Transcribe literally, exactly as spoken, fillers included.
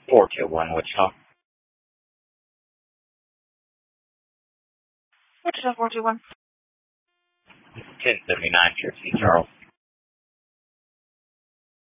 four two one Wichita. Wichita four two one. ten seventy-nine Cherokee Charles.